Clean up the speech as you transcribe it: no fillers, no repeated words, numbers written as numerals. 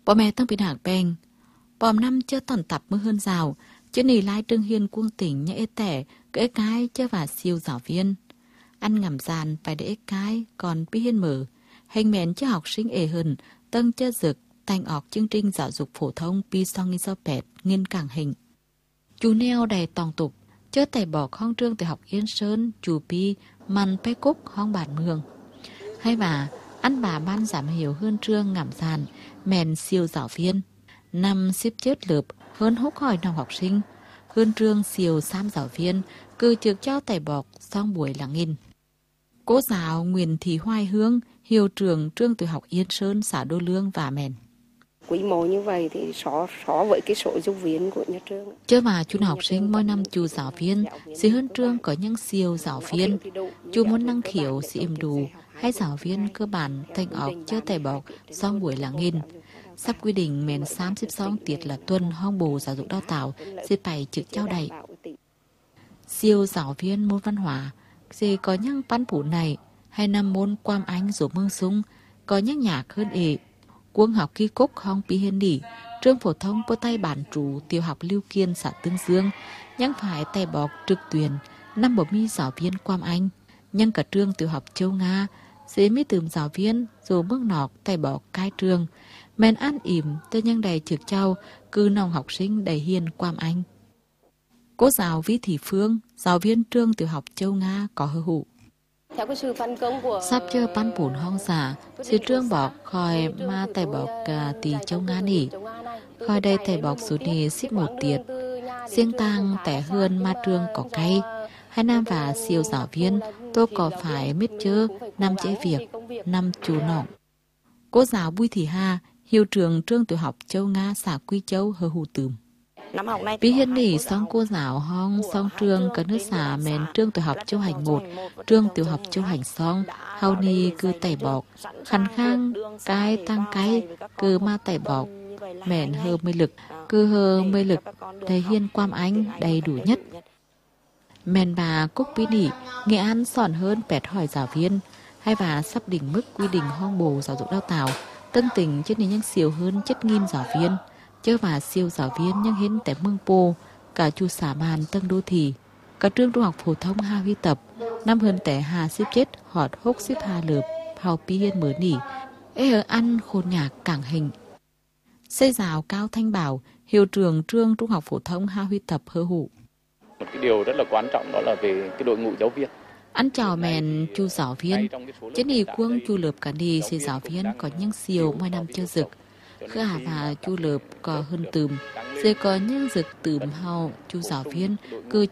Bố mẹต้องเป็นหากแปงปอมnăm chưa tòn tập mới hơn rào, chứ nì lái trương hiên cuông tỉnh nhã ế tẻ, cái chứ và siêu giáo viên. Ăn ngầm giàn phải để cái, còn bí hiên mở. Hành mẹn chứ học sinh ế hơn, tân chơ dực, thành ọc chương trình giáo dục phổ thông pi song nghi do bẹt, nghiên cảng hình. Chú neo đầy tòng tục, chớ tẻ bỏ khong trương từ học Yên Sơn, chú pi, măn pe cúc hong bản mường. Hay bà, ăn bà ban giảm hiểu hơn trương ngảm giàn, mẹn siêu giáo viên. Năm xếp chết lợp, hơn húc hỏi nòng học sinh, hơn trương siêu sam giáo viên, cứ trực cho tẻ bọc, xong buổi là nghìn. Cô giáo Nguyễn Thị Hoài Hương, hiệu trưởng trường tiểu học Yên Sơn, xã Đô Lương và mẹn. Quy mô như vậy thì so với cái số giáo viên của nhà trường. Chứ mà chú học sinh mỗi năm chú giáo viên, sĩ hơn trường có những siêu giáo viên. Chú muốn năng khiếu sĩ im đủ, hay giáo viên cơ bản thành ọc chưa tẻ bọc, xong buổi là nghìn. Sắp quy định mẹn xám xếp xong tiết là tuần hong bồ giáo dục đào tạo, sẽ phải trực trao đầy. Siêu giáo viên môn văn hóa, sẽ có những văn phủ này, hay năm môn Quam Anh rủ mương sung, có những nhạc hơn ế. Quân học kỳ cúc hong bí hiên đỉ, trường phổ thông bố tay bản chủ tiểu học Lưu Kiên xã Tương Dương, nhưng phải tay bọc trực tuyển, năm bộ mi giáo viên Quam Anh, nhưng cả trường tiểu học Châu Nga, sẽ mi tùm giáo viên, dù bước nọt tay bọc cai trường, men ăn ỉm tới nhân đầy trực trao, cư nòng học sinh đầy hiền Quam Anh. Cô giáo Vi Thị Phương, giáo viên trường tiểu học Châu Nga có hơ hụ. Sắp chơi pan bún hong giả, sư trương bọc khỏi ma tay bọc tỷ Châu Nga nỉ. Khỏi đây tay bọc số nỉ xích một tiệt. Riêng tang tẻ hơn ma trương có cây. Hai nam và siêu giáo viên, tôi có phải mít chơ, năm chế việc, năm chú nọng. Cô giáo Bùi Thị Hà, hiệu trưởng trường tiểu học Châu Nga xã Quy Châu hơ hù tùm. Bí hiên nỉ xong cô giáo hong xong trường cả nước xã mến trường tiểu học Châu Hành 1, trường tiểu học Châu Hành xong, hầu ni cứ tẩy bọc, khăn khang, cái tăng cái, cứ ma tẩy bọc, mẹn hơ mê lực, cứ hơ mê lực, đầy hiên Quam Anh đầy đủ nhất. Mẹn bà Cúc Bí nỉ, Nghệ An sòn hơn bẹt hỏi giáo viên, hay bà sắp đỉnh mức quy định hong bồ giáo dục đào tạo, tân tình chất ní những siêu hơn chất nghiêm giáo viên. Chớ và siêu giáo viên nhưng hến tại mương pô, cả chu xả màn tân đô thị, cả trường trung học phổ thông Hà Huy Tập, năm hơn tẻ Hà xếp chết họt hốc xếp Hà lợp, hào pi hiên mở nỉ, ê hờ ăn khôn nhạc cảng hình. Xây giáo Cao Thanh Bảo, hiệu trưởng trường trung học phổ thông Hà Huy Tập hơ hụ. Một cái điều rất là quan trọng đó là về cái đội ngũ giáo viên. Ăn chào mèn chu giáo viên, chứ nì quân chu lợp cả đi xây giáo viên có những siêu mỗi năm chưa dực. Khứ hà và chu lợp có hơn tùm, sẽ có những dực tùm hào chu giáo viên, cứ